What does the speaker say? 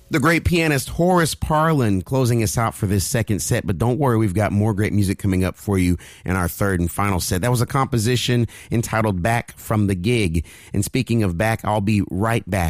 The great pianist Horace Parlan closing us out for this second set, but don't worry, we've got more great music coming up for you in our third and final set. That was a composition entitled Back from the Gig. And speaking of back, I'll be right back.